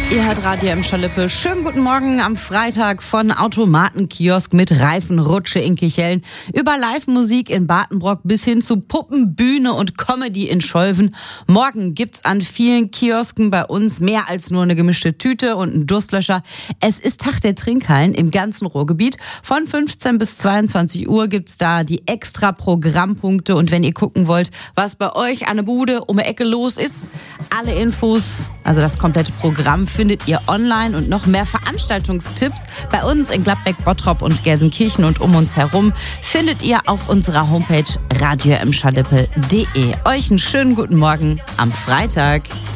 Ihr hört Radio Emscher Lippe. Schönen guten Morgen am Freitag von Automatenkiosk mit Reifenrutsche in Kichellen über Live-Musik in Badenbrock bis hin zu Puppenbühne und Comedy in Scholven. Morgen gibt's an vielen Kiosken bei uns mehr als nur eine gemischte Tüte und einen Durstlöscher. Es ist Tag der Trinkhallen im ganzen Ruhrgebiet. Von 15 bis 22 Uhr gibt's da die extra Programmpunkte. Und wenn ihr gucken wollt, was bei euch an der Bude um die Ecke los ist, alle Infos, also das komplette Programm, findet ihr online und noch mehr Veranstaltungstipps bei uns in Gladbeck, Bottrop und Gelsenkirchen und um uns herum findet ihr auf unserer Homepage radioemscherlippe.de. Euch einen schönen guten Morgen am Freitag.